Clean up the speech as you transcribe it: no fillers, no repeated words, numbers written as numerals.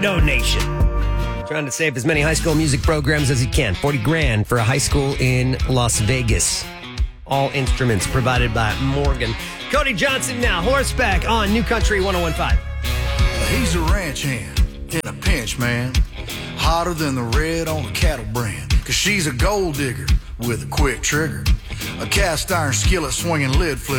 donation. Trying to save as many high school music programs as he can. 40 grand for a high school in Las Vegas. All instruments provided by Morgan. Cody Johnson now, horseback on New Country 101.5. He's a ranch hand in a pinch, man. Hotter than the red on a cattle brand. Cause she's a gold digger with a quick trigger. A cast iron skillet swinging lid flipper.